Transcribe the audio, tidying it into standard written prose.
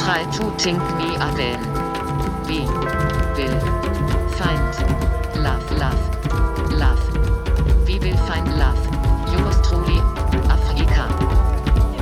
Try to think me again. We will find love. We will find love.